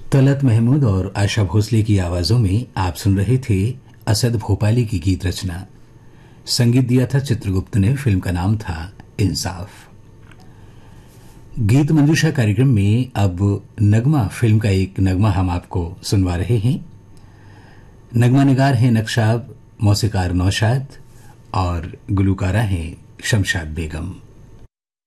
तलत महमूद और आशा भोसले की आवाजों में आप सुन रहे थे असद भोपाली की गीत रचना। संगीत दिया था चित्रगुप्त ने। फिल्म का नाम था इंसाफ। गीत मंजूषा कार्यक्रम में अब नगमा फिल्म का एक नगमा हम आपको सुनवा रहे हैं। नगमा निगार हैं नक्शाब, मौसीकार नौशाद और गुलूकारा हैं शमशाद बेगम।